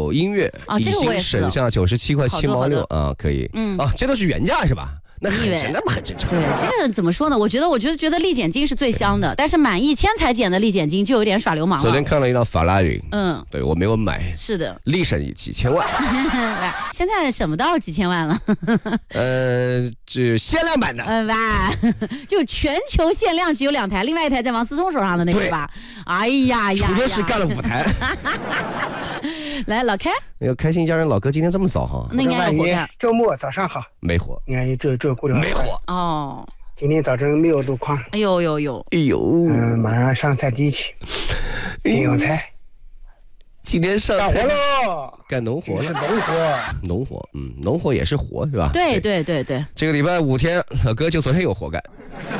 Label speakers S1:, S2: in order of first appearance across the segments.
S1: 有音乐，已经省下97块7毛6啊，可以。这都是原价是吧？那很正常。
S2: 对，这个怎么说呢？我觉得立减金是最香的，但是满1000才减的立减金就有点耍流氓了。
S1: 昨天看了一辆法拉利，对我没有买，
S2: 是的，
S1: 力省几千万。
S2: 现在省不到几千万了。
S1: 这限量版的，
S2: 吧，就全球限量只有2台，另外一台在王思聪手上的那个吧。哎呀，
S1: 出车时干了5台。
S2: 来，老开，
S1: 开心家人老哥今天这么早哈？
S2: 那应该有活干。
S3: 周末早上好，
S1: 没火。
S3: 你看这过了
S1: 没火
S2: 哦。
S3: 今天早晨没有路况。
S2: 哎呦，
S3: 马上上菜地去，用菜。
S1: 今天上菜
S3: 干活喽，
S1: 干农活了。
S3: 是农活，
S1: 农活也是活是吧？
S2: 对。
S1: 这个礼拜5天，老哥就昨天有活干。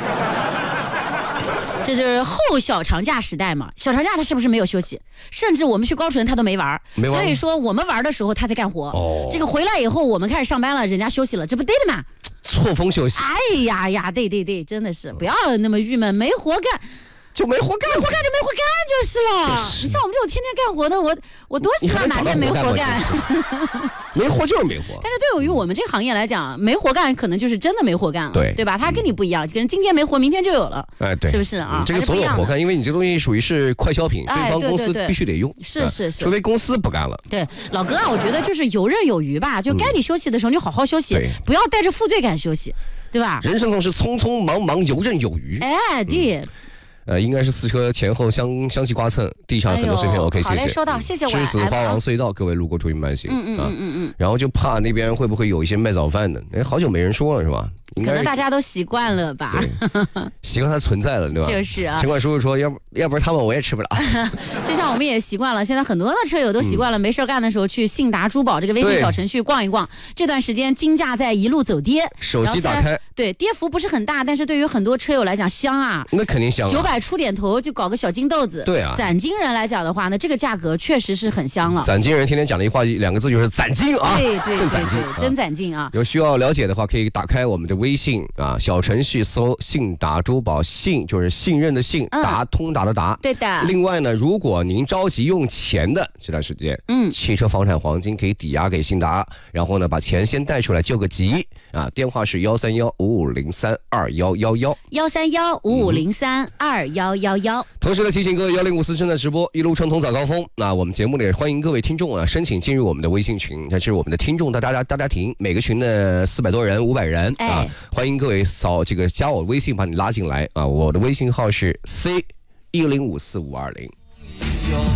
S2: 这就是后小长假时代嘛，小长假他是不是没有休息？甚至我们去高淳他都没玩，所以说我们玩的时候他在干活。这个回来以后我们开始上班了，人家休息了，这不对的嘛？
S1: 错峰休息。
S2: 哎呀，对，真的是不要那么郁闷，没活干。
S1: 就没活干，
S2: 就是了。你像我们这种天天干活的，我多希望哪天没活干。
S1: 没活就是没活。
S2: 但是对于我们这个行业来讲，没活干可能就是真的没活干了，对吧？他跟你不一样，可能今天没活，明天就有了，
S1: 对，
S2: 是不是啊？
S1: 这个总有活干，因为你这东西属于是快消品，对方公司必须得用，
S2: 是，
S1: 除非公司不干了。对，
S2: 老哥啊，我觉得就是游刃有余吧，就该你休息的时候你好好休息，不要带着负罪感休息，对吧？
S1: 人生总是匆匆忙忙，游刃有余。
S2: 对。
S1: 应该是4车前后相继刮蹭，地上很多碎片。OK， 谢谢。
S2: 好嘞，收到，谢谢我。
S1: 栀子花王隧道，各位路过注意慢行。然后就怕那边会不会有一些卖早饭的？好久没人说了是吧？
S2: 可能大家都习惯了吧？
S1: 习惯它存在了，对吧？
S2: 就是啊。
S1: 尽管叔叔说，要不是他们我也吃不了。
S2: 就像我们也习惯了，现在很多的车友都习惯了，没事干的时候去信达珠宝这个微信小程序逛一逛。这段时间金价在一路走跌，
S1: 手机打开，
S2: 对，跌幅不是很大，但是对于很多车友来讲香啊，
S1: 那肯定香。
S2: 900出点头就搞个小金豆子，
S1: 对啊。
S2: 攒金人来讲的话呢，这个价格确实是很香了。
S1: 攒金人天天讲的2个字就是攒金啊，
S2: 对，真攒金啊！
S1: 有需要了解的话，可以打开我们的微信啊小程序，搜信达珠宝，信就是信任的信，达通达的达。
S2: 对的。
S1: 另外呢，如果您着急用钱的这段时间，汽车、房产、黄金可以抵押给信达，然后呢把钱先带出来救个急啊！电话是13155032111，13155032111。同时呢，提醒各位1054正在直播，一路畅通早高峰。那我们节目里欢迎各位听众啊，申请进入我们的微信群，这是我们的听众大家庭，每个群呢400多人、500人啊，欢迎各位加我微信把你拉进来啊！我的微信号是C10545520。